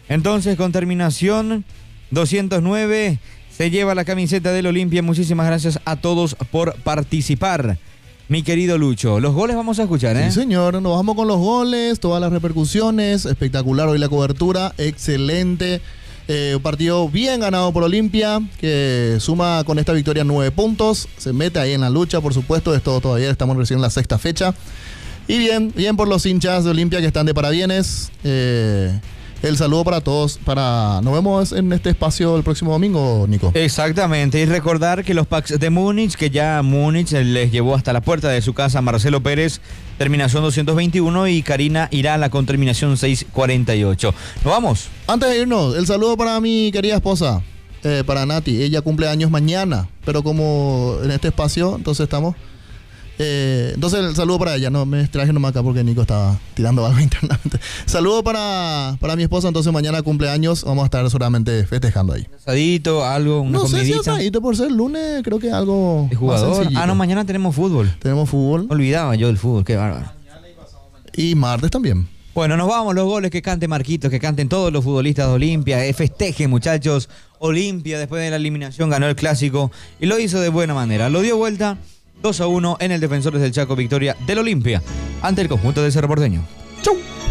Entonces, con terminación 209, se lleva la camiseta del Olimpia. Muchísimas gracias a todos por participar. Mi querido Lucho, los goles vamos a escuchar, ¿eh? Sí, señor, nos vamos con los goles, todas las repercusiones, espectacular hoy la cobertura, excelente. Un partido bien ganado por Olimpia, que suma con esta victoria 9 puntos, se mete ahí en la lucha, por supuesto, esto todavía estamos recién en la sexta fecha. Y bien por los hinchas de Olimpia que están de parabienes. El saludo para todos. Nos vemos en este espacio el próximo domingo, Nico. Exactamente, y recordar que los packs de Múnich, que ya Múnich les llevó hasta la puerta de su casa Marcelo Pérez, terminación 221, y Karina Irala con terminación 648. ¿Nos vamos? Antes de irnos, el saludo para mi querida esposa, para Nati. Ella cumple años mañana, pero como en este espacio, entonces estamos... entonces el saludo para ella, no me distraje nomás acá porque Nico estaba tirando algo internamente. Saludo para mi esposa, entonces mañana cumpleaños, vamos a estar solamente festejando ahí. Asadito, algo, una comidita. No sé si asadito por ser lunes, creo que algo de jugador. No, mañana tenemos fútbol. Tenemos fútbol. Olvidaba yo del fútbol, qué bárbaro. Y martes también. Bueno, nos vamos, los goles que cante Marquitos, que canten todos los futbolistas de Olimpia, festejen, muchachos. Olimpia, después de la eliminación, ganó el clásico y lo hizo de buena manera. Lo dio vuelta 2-1 en el Defensores del Chaco, victoria del Olimpia ante el conjunto de Cerro Porteño. ¡Chau!